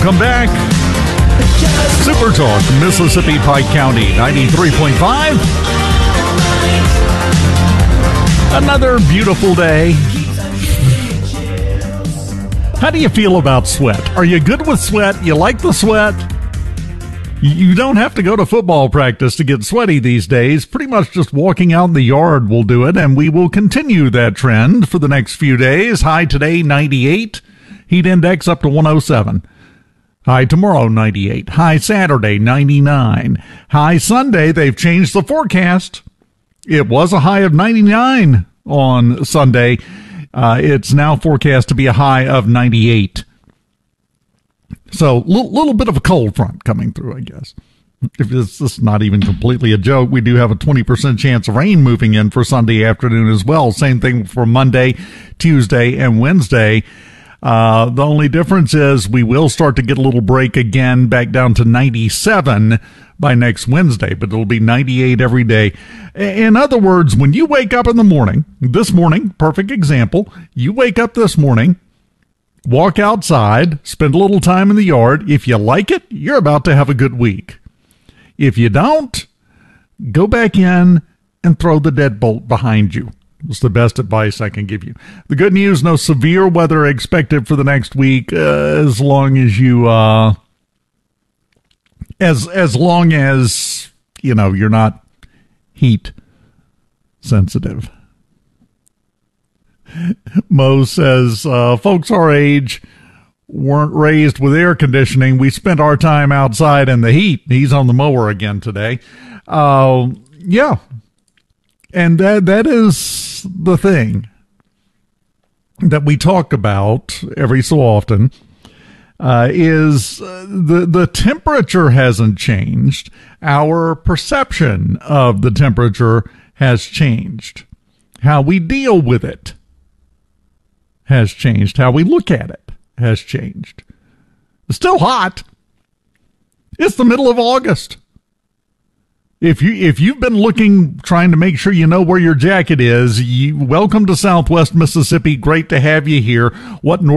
welcome back. Super Talk, Mississippi Pike County, 93.5. Another beautiful day. How do you feel about sweat? Are you good with sweat? You like the sweat? You don't have to go to football practice to get sweaty these days. Pretty much just walking out in the yard will do it, and we will continue that trend for the next few days. High today, 98. Heat index up to 107. High tomorrow, 98. High Saturday, 99. High Sunday, they've changed the forecast. It was a high of 99 on Sunday. It's now forecast to be a high of 98. So, little bit of a cold front coming through, I guess. If this is not even completely a joke, we do have a 20% chance of rain moving in for Sunday afternoon as well. Same thing for Monday, Tuesday, and Wednesday. The only difference is we will start to get a little break again back down to 97 by next Wednesday, but it'll be 98 every day. In other words, when you wake up in the morning, this morning, perfect example, you wake up this morning, walk outside, spend a little time in the yard. If you like it, you're about to have a good week. If you don't, go back in and throw the deadbolt behind you. It's the best advice I can give you. The good news, no severe weather expected for the next week, as long as you, as long as, you know, you're not heat sensitive. Mo says, folks our age weren't raised with air conditioning. We spent our time outside in the heat. He's on the mower again today. Yeah. And that is the thing that we talk about every so often, is the temperature hasn't changed. Our perception of the temperature has changed. How we deal with it has changed. How we look at it has changed. It's still hot. It's the middle of August. If you've been looking, trying to make sure you know where your jacket is, welcome to Southwest Mississippi. Great to have you here. What